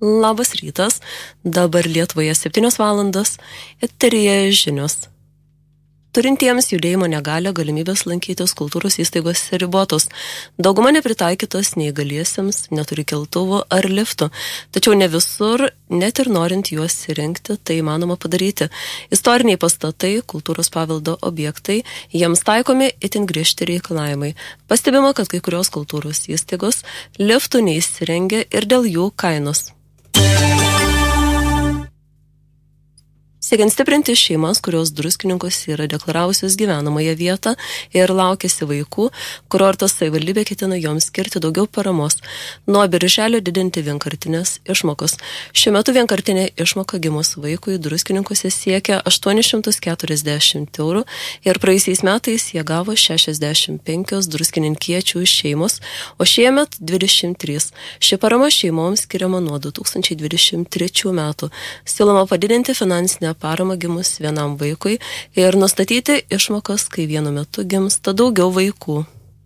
Labas rytas, dabar Lietuvoje 7 valandos, eteryje žinios. Turintiems judėjimo negalią galimybės lankytis kultūros įstaigose ribotos. Dauguma nepritaikytos neįgaliesiems, neturi keltuvų ar liftų. Tačiau ne visur, net ir norint juos įrengti, tai įmanoma padaryti. Istoriniai pastatai, kultūros paveldo objektai, jiems taikomi itin griežti reikalavimai. Pastebima, kad kai kurios kultūros įstaigos liftų neįsirengia ir dėl jų kainos. Siekiant stiprinti šeimas, kurios Druskininkuose yra deklaravusios gyvenamąją vietą ir laukiasi vaikų, kurorto savivaldybė ketina joms skirti daugiau paramos. Nuo birželio didinti vienkartinės išmokos. Šiuo metu vienkartinė išmoka gimus vaikui Druskininkuose siekia 840 eurų ir praeisiais metais jie gavo 65 druskininkiečių šeimos, o šiemet 23. Ši parama šeimoms skiriama nuo 2023 metų. Siūloma padidinti finansinę paramą gimus vienam vaikui ir nustatyti išmokas, kai vienu metu gimsta daugiau vaikų.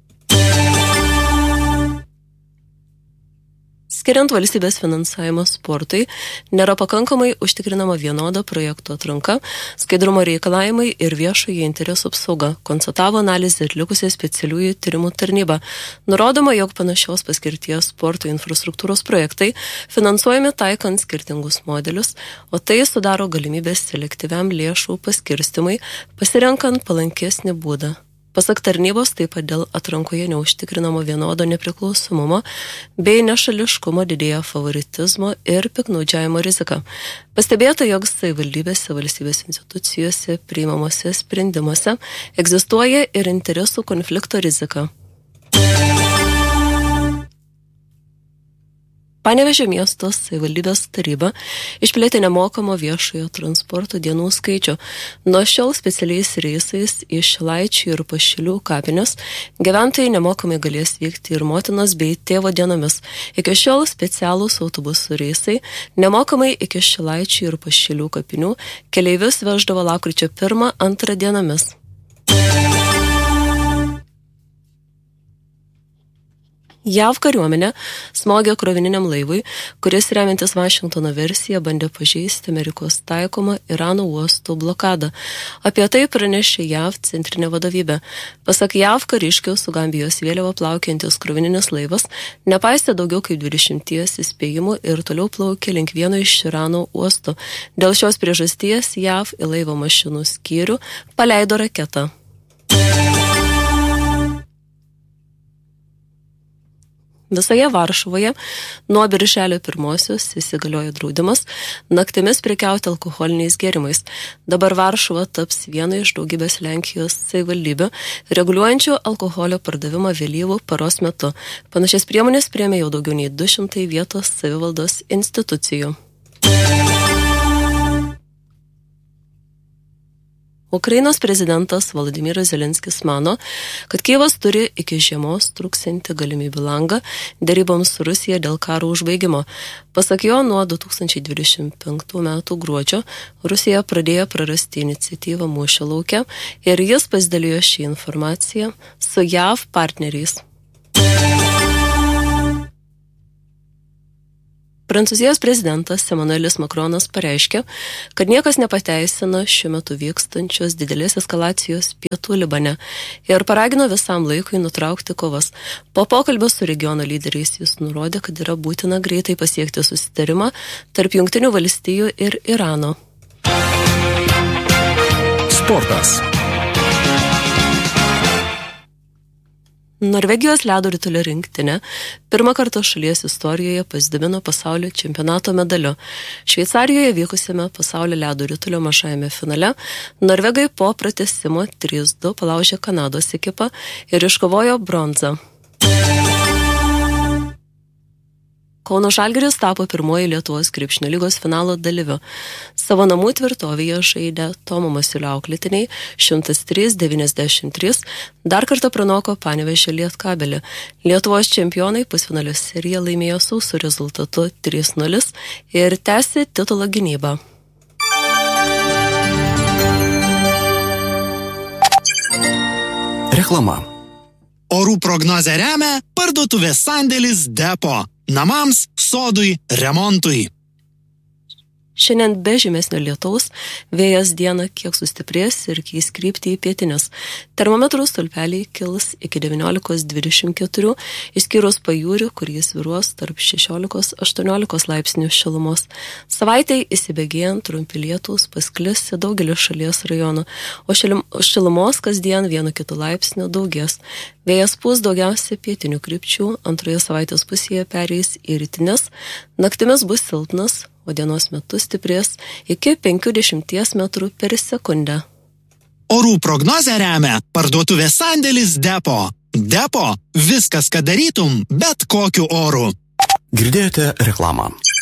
Skiriant valstybės finansavimo sportui, nėra pakankamai užtikrinama vienoda projektų atranka, skaidrumo reikalavimai ir viešojo interesų apsauga, konstatavo analizę atlikusi specialiųjų tyrimų tarnyba. Nurodoma, jog panašios paskirties sporto infrastruktūros projektai finansuojami taikant skirtingus modelius, o tai sudaro galimybės selektyviam lėšų paskirstimui, pasirenkant palankesnį būdą. Pasak tarnybos, taip pat dėl atrankoje neužtikrinamo vienodo nepriklausomumo bei nešališkumo didėja favoritizmo ir piktnaudžiavimo rizika. Pastebėta, jog savivaldybėse valstybės institucijose priimamose sprendimuose egzistuoja ir interesų konflikto rizika. Panevėžio miesto savivaldybės taryba išplėtė nemokamo viešojo transporto dienų skaičių. Nuo šiol specialiais reisais iš Šilaičių ir Pašilių kapinės gyventojai nemokamai galės vykti ir motinos bei tėvo dienomis. Iki šiol specialūs autobusų reisai nemokamai iki Šilaičių ir Pašilių kapinių keleivius veždavo lapkričio 1-2 dienomis. JAV kariuomenė smogė krovininiam laivui, kuris remiantis Vašingtono versiją bandė pažeisti Amerikos taikomą Irano uostų blokadą. Apie tai pranešė JAV centrinė vadovybė. Pasak JAV kariškių su Gambijos vėliava plaukiantis krovininis laivas nepaisė daugiau kaip 20 įspėjimų ir toliau plaukė link vieno iš Irano uostų. Dėl šios priežasties JAV į laivo mašinų skyrių paleido raketą. Visoje Varšuvoje nuo birželio 1 įsigaliojo draudimas naktimis prekiauti alkoholiniais gėrimais. Dabar Varšuva taps viena iš daugybės Lenkijos savivaldybių, reguliuojančių alkoholio pardavimą vėlyvų paros metu. Panašias priemonės priėmė jau daugiau nei 200 vietos savivaldos institucijų. Ukrainos prezidentas Volodymyras Zelenskis mano, kad Kijevas turi iki žiemos truksiantį galimybių langą deryboms su Rusija dėl karo užbaigimo. Pasak jo, nuo 2025 metų gruodžio Rusija pradėjo prarasti iniciatyvą mūšio lauke ir jis pasidalijo šį informaciją su JAV partneriais. Prancūzijos prezidentas Emmanuelis Macronas pareiškė, kad niekas nepateisina šiuo metu vykstančios didelės eskalacijos pietų Libane ir paragino visam laikui nutraukti kovas. Po pokalbio su regiono lyderiais jis nurodė, kad yra būtina greitai pasiekti susitarimą tarp Jungtinių valstijų ir Irano. Sportas. Norvegijos ledo ritulio rinktinė pirmą kartą šalies istorijoje pasidabino pasaulio čempionato medaliu. Šveicarijoje vykusiame pasaulio ledo ritulio mažajame finale norvegai po pratęsimo 3-2 palaužė Kanados ekipą ir iškovojo bronzą. Kauno Žalgiris tapo pirmoji Lietuvos krepšinio lygos finalo dalyviu. Savo namų tvirtovėje žaidė Tomo Masiulio auklėtiniai 103-93, dar kartą pranoko Panevėžio Lietkabelį. Lietuvos čempionai pusfinalio seriją laimėjo sausu rezultatu 3-0 ir tęsė titulo gynybą. Reklama. Orų prognozę remia parduotuvės sandėlis Depo. namams, sodui, remontui. Šiandien be žymesnio lietaus, vėjas dieną kiek sustiprės ir keis kryptį į pietinės. Termometrų stulpeliai kils iki 19-24, išskyrus pajūrių, kur jis svyruos tarp 16-18 laipsnių šilumos. Savaitei įsibėgėjant trumpi lietūs pasklis į daugelį šalies rajonų, o šilumos kasdien 1-2 laipsnių daugės. Vėjas pūs daugiausia pietinių krypčių, antroje savaitės pusėje pereis į rytines, naktimis bus silpnas, o dienos metu stiprės iki 50 metrų per sekundę. Orų prognozę remia parduotuvės sandėlis Depo. Depo – viskas, ką darytum, bet kokiu oru. Girdėjote reklamą.